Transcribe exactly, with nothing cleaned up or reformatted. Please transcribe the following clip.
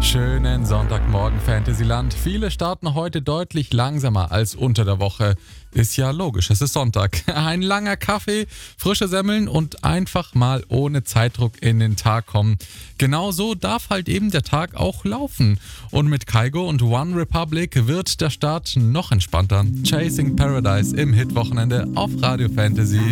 Schönen Sonntagmorgen, Fantasyland. Viele starten heute deutlich langsamer als unter der Woche. Ist ja logisch, es ist Sonntag. Ein langer Kaffee, frische Semmeln und einfach mal ohne Zeitdruck in den Tag kommen. Genauso darf halt eben der Tag auch laufen. Und mit Kygo und One Republic wird der Start noch entspannter. Chasing Paradise im Hitwochenende auf Radio Fantasy.